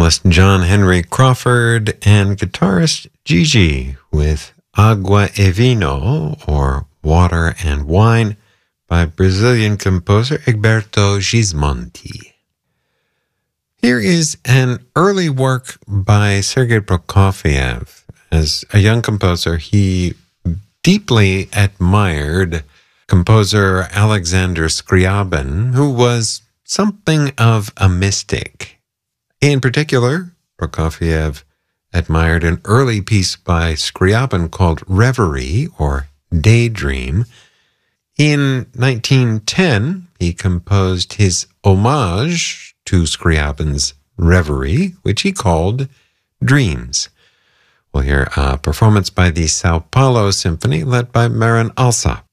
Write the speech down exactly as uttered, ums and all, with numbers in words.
cellist John Henry Crawford, and guitarist Gigi with Agua e Vino, or Water and Wine, by Brazilian composer Egberto Gismonti. Here is an early work by Sergei Prokofiev. As a young composer, he deeply admired composer Alexander Scriabin, who was something of a mystic. In particular, Prokofiev admired an early piece by Scriabin called Reverie, or Daydream. In nineteen ten, he composed his homage to Scriabin's Reverie, which he called Dreams. We'll hear a performance by the Sao Paulo Symphony led by Marin Alsop.